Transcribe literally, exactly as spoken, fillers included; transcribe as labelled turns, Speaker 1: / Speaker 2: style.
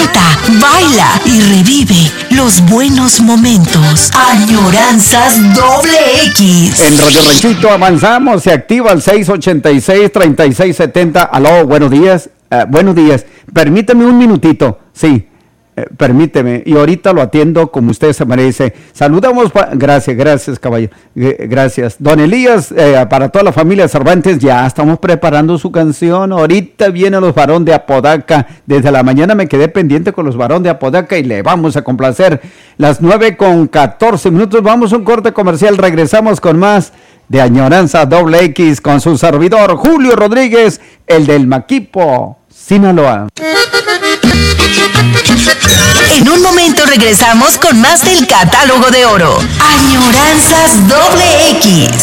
Speaker 1: canta, baila y revive los buenos momentos. Añoranzas doble X.
Speaker 2: En Radio Ranchito avanzamos, se activa el seis ochenta y seis, treinta y seis setenta. Aló, buenos días, uh, buenos días. Permíteme un minutito, sí. Eh, permíteme, y ahorita lo atiendo como usted se merece. Saludamos, pa- gracias, gracias, caballero, G- gracias. Don Elías, eh, para toda la familia Cervantes, ya estamos preparando su canción. Ahorita vienen los Barón de Apodaca. Desde la mañana me quedé pendiente con los Barón de Apodaca y le vamos a complacer. Las nueve con catorce minutos, vamos a un corte comercial, regresamos con más de Añoranza Doble X con su servidor Julio Rodríguez, el del Maquipo, Sinaloa.
Speaker 1: En un momento regresamos con más del Catálogo de Oro. Añoranzas doble X.